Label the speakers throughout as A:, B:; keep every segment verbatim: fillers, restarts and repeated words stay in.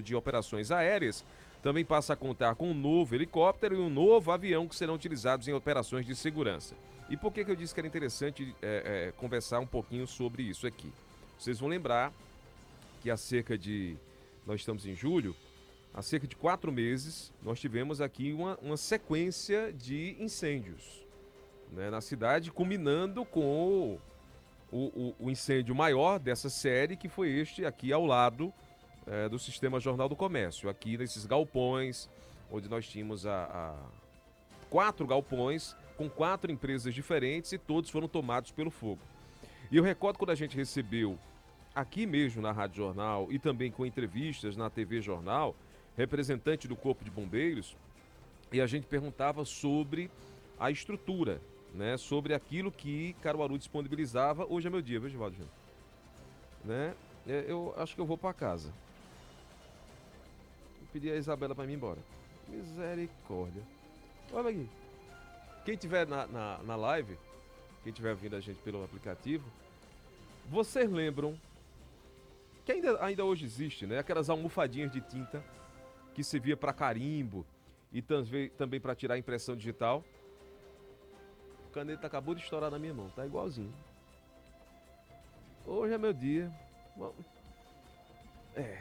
A: de operações aéreas também passa a contar com um novo helicóptero e um novo avião que serão utilizados em operações de segurança. E por que que eu disse que era interessante é, é, conversar um pouquinho sobre isso aqui? Vocês vão lembrar que há cerca de... Nós estamos em julho. Há cerca de quatro meses, nós tivemos aqui uma, uma sequência de incêndios, né, na cidade, culminando com o, o, o incêndio maior dessa série, que foi este aqui ao lado é, do Sistema Jornal do Comércio, aqui nesses galpões, onde nós tínhamos a, a quatro galpões com quatro empresas diferentes e todos foram tomados pelo fogo. E eu recordo quando a gente recebeu aqui mesmo na Rádio Jornal e também com entrevistas na T V Jornal, representante do Corpo de Bombeiros, e a gente perguntava sobre a estrutura, né, sobre aquilo que Caruaru disponibilizava. Hoje é meu dia, viu, Givaldo? Né? Eu acho que eu vou para casa. Vou pedir a Isabela para ir embora. Misericórdia. Olha aqui. Quem tiver na, na, na live, quem tiver vindo a gente pelo aplicativo, vocês lembram que ainda, ainda hoje existe, né? Aquelas almofadinhas de tinta que servia para carimbo e também, também para tirar impressão digital. O caneta acabou de estourar na minha mão, tá igualzinho. Hoje é meu dia. É.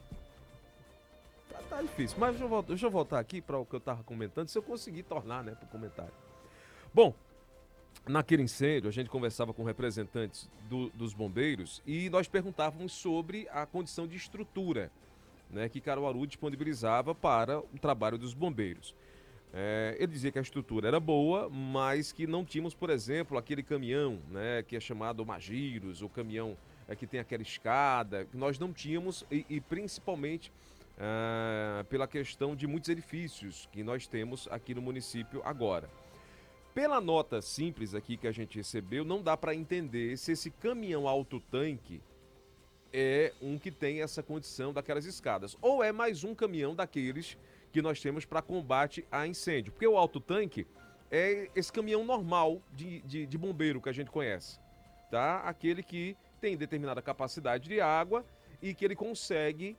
A: Tá, tá difícil, mas deixa eu, voltar, deixa eu voltar aqui para o que eu tava comentando, se eu conseguir tornar, né, pro comentário. Bom, naquele incêndio, a gente conversava com representantes do, dos bombeiros e nós perguntávamos sobre a condição de estrutura, né, que Caruaru disponibilizava para o trabalho dos bombeiros. É, ele dizia que a estrutura era boa, mas que não tínhamos, por exemplo, aquele caminhão, né, que é chamado Magiros, o caminhão é, que tem aquela escada, que nós não tínhamos, e, e principalmente é, pela questão de muitos edifícios que nós temos aqui no município agora. Pela nota simples aqui que a gente recebeu, não dá para entender se esse caminhão alto-tanque é um que tem essa condição daquelas escadas, ou é mais um caminhão daqueles que nós temos para combate a incêndio. Porque o alto-tanque é esse caminhão normal de, de, de bombeiro que a gente conhece, tá? Aquele que tem determinada capacidade de água e que ele consegue,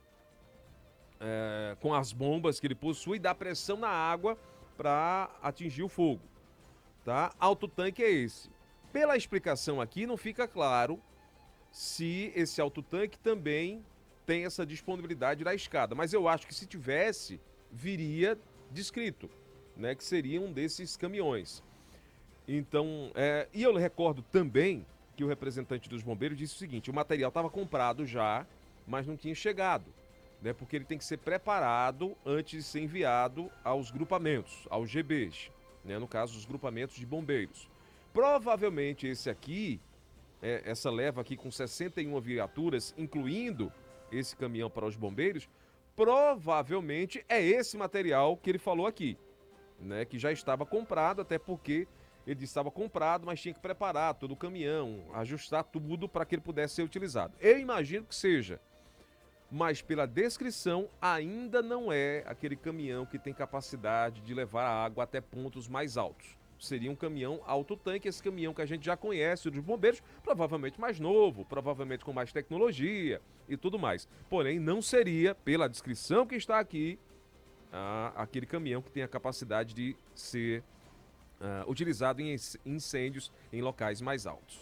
A: é, com as bombas que ele possui, dar pressão na água para atingir o fogo, tá? Alto-tanque é esse. Pela explicação aqui, não fica claro se esse alto-tanque também tem essa disponibilidade da escada. Mas eu acho que se tivesse, viria descrito, né, que seria um desses caminhões. Então, é, e eu recordo também que o representante dos bombeiros disse o seguinte: o material estava comprado já, mas não tinha chegado, né, porque ele tem que ser preparado antes de ser enviado aos grupamentos, aos G Bs, né, no caso, os grupamentos de bombeiros. Provavelmente esse aqui, é, essa leva aqui com sessenta e uma viaturas, incluindo esse caminhão para os bombeiros, provavelmente é esse material que ele falou aqui, né, que já estava comprado, até porque ele estava comprado, mas tinha que preparar todo o caminhão, ajustar tudo para que ele pudesse ser utilizado. Eu imagino que seja, mas pela descrição ainda não é aquele caminhão que tem capacidade de levar a água até pontos mais altos. Seria um caminhão alto-tanque, esse caminhão que a gente já conhece dos bombeiros, provavelmente mais novo, provavelmente com mais tecnologia e tudo mais. Porém, não seria, pela descrição que está aqui, ah, aquele caminhão que tem a capacidade de ser ah, utilizado em incêndios em locais mais altos.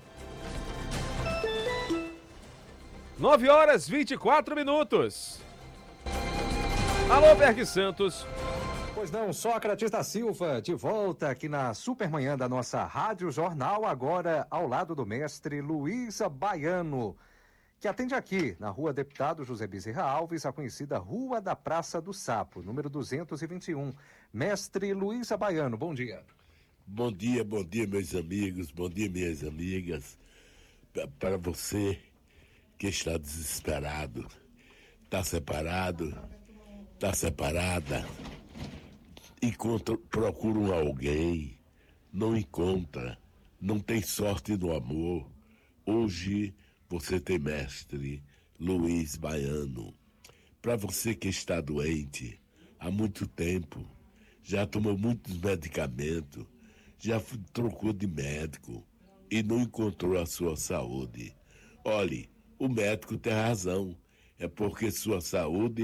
A: nove horas e vinte e quatro minutos. Alô, Berg Santos.
B: Pois não, Sócrates da Silva, de volta aqui na Supermanhã da nossa Rádio Jornal, agora ao lado do mestre Luísa Baiano, que atende aqui na Rua Deputado José Bezerra Alves, a conhecida Rua da Praça do Sapo, número duzentos e vinte e um. Mestre Luísa Baiano, bom dia.
C: Bom dia, bom dia, meus amigos, bom dia, minhas amigas. Para você que está desesperado, está separado, está separada, encontra, procura um alguém, não encontra, não tem sorte no amor. Hoje você tem mestre Luiz Baiano. Para você que está doente há muito tempo, já tomou muitos medicamentos, já trocou de médico e não encontrou a sua saúde. Olhe, o médico tem razão, é porque sua saúde